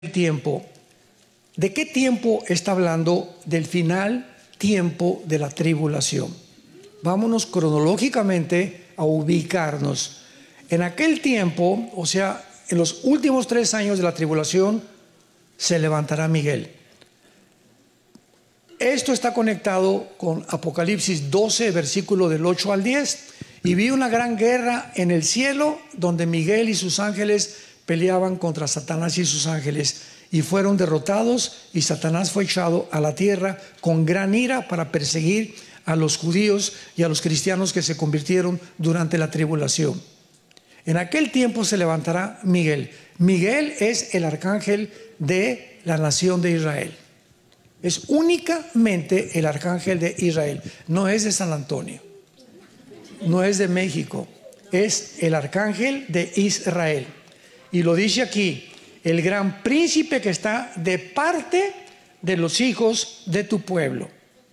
tiempo. ¿De qué tiempo está hablando? Del final tiempo de la tribulación. Vámonos cronológicamente a ubicarnos. En aquel tiempo, o sea, en los últimos 3 años de la tribulación, se levantará Miguel. Esto está conectado con Apocalipsis 12, versículo del 8 al 10. Y vi una gran guerra en el cielo, donde Miguel y sus ángeles peleaban contra Satanás y sus ángeles, y fueron derrotados, y Satanás fue echado a la tierra con gran ira para perseguir a los judíos y a los cristianos que se convirtieron durante la tribulación. En aquel tiempo se levantará Miguel. Miguel es el arcángel de la nación de Israel. Es únicamente el arcángel de Israel. No es de San Antonio, no es de México, es el arcángel de Israel. Y lo dice aquí: el gran príncipe que está de parte de los hijos de tu pueblo.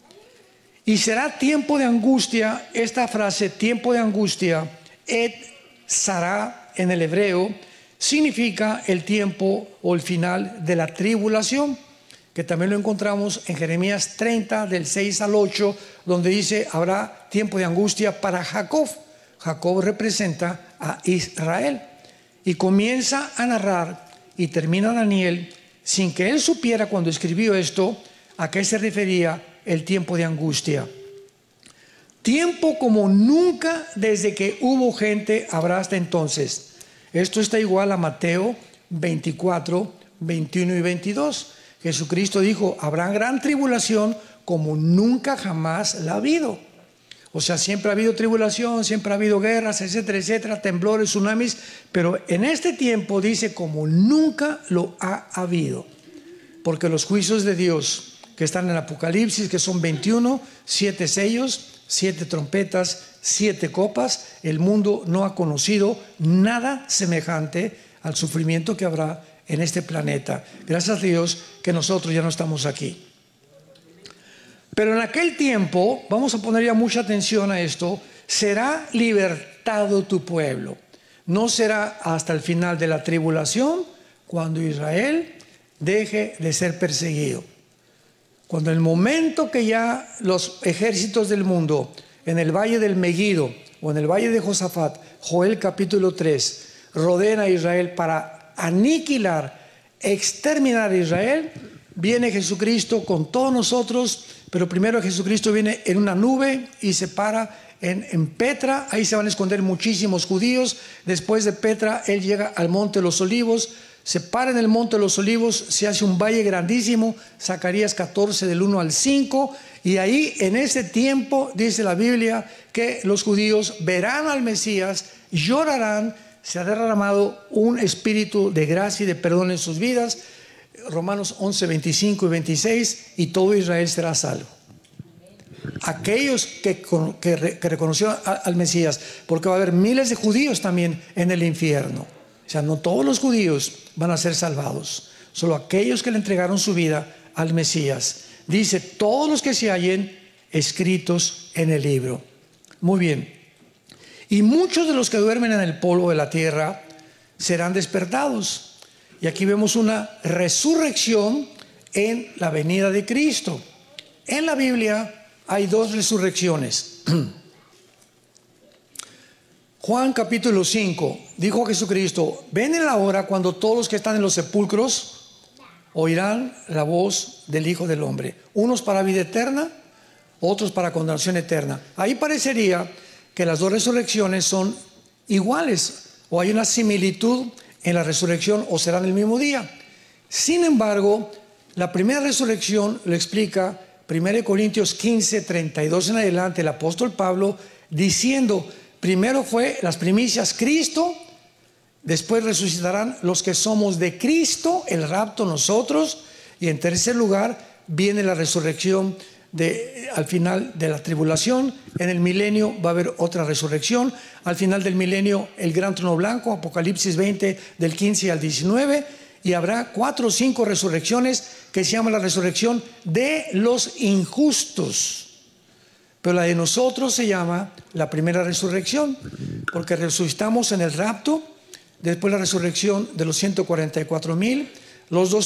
Y será tiempo de angustia. Esta frase, tiempo de angustia, et sará en el hebreo, significa el tiempo o el final de la tribulación, que también lo encontramos en Jeremías 30, del 6 al 8, donde dice: habrá tiempo de angustia para Jacob. Jacob representa a Israel. Y comienza a narrar y termina Daniel sin que él supiera, cuando escribió esto, a qué se refería el tiempo de angustia. Tiempo como nunca desde que hubo gente habrá hasta entonces. Esto está igual a Mateo 24, 21 y 22. Jesucristo dijo: habrá gran tribulación como nunca jamás la ha habido. O sea, siempre ha habido tribulación, siempre ha habido guerras, etcétera, etcétera, temblores, tsunamis, pero en este tiempo dice como nunca lo ha habido. Porque los juicios de Dios que están en Apocalipsis, que son 21, 7 sellos, 7 trompetas, 7 copas, el mundo no ha conocido nada semejante al sufrimiento que habrá en este planeta. Gracias a Dios que nosotros ya no estamos aquí. Pero en aquel tiempo, vamos a poner ya mucha atención a esto, será libertado tu pueblo. No será hasta el final de la tribulación, cuando Israel deje de ser perseguido. Cuando el momento que ya los ejércitos del mundo, en el valle del Megiddo o en el valle de Josafat, Joel capítulo 3, rodean a Israel para aniquilar, exterminar a Israel, viene Jesucristo con todos nosotros. Pero primero Jesucristo viene en una nube y se para en Petra. Ahí se van a esconder muchísimos judíos. Después de Petra, Él llega al Monte de los Olivos. Se para en el Monte de los Olivos. Se hace un valle grandísimo. Zacarías 14, del 1 al 5. Y ahí, en ese tiempo, dice la Biblia, que los judíos verán al Mesías, llorarán. Se ha derramado un espíritu de gracia y de perdón en sus vidas. Romanos 11, 25 y 26, y todo Israel será salvo. Aquellos que reconocieron al Mesías, porque va a haber miles de judíos también en el infierno. O sea, no todos los judíos van a ser salvados, solo aquellos que le entregaron su vida al Mesías. Dice: todos los que se hallen escritos en el libro. Muy bien. Y muchos de los que duermen en el polvo de la tierra serán despertados. Y aquí vemos una resurrección en la venida de Cristo. En la Biblia hay 2 resurrecciones. Juan capítulo 5, dijo Jesucristo: ven en la hora cuando todos los que están en los sepulcros oirán la voz del Hijo del Hombre. Unos para vida eterna, otros para condenación eterna. Ahí parecería que las 2 resurrecciones son iguales, o hay una similitud en la resurrección, o serán el mismo día. Sin embargo, la primera resurrección lo explica 1 Corintios 15, 32 en adelante, el apóstol Pablo, diciendo: primero fue las primicias Cristo, después resucitarán los que somos de Cristo, el rapto nosotros, y en tercer lugar viene la resurrección al final de la tribulación. En el milenio va a haber otra resurrección. Al final del milenio, el gran trono blanco, Apocalipsis 20, del 15 al 19, y habrá 4 o 5 resurrecciones que se llama la resurrección de los injustos. Pero la de nosotros se llama la primera resurrección, porque resucitamos en el rapto, después la resurrección de los 144,000, Los dos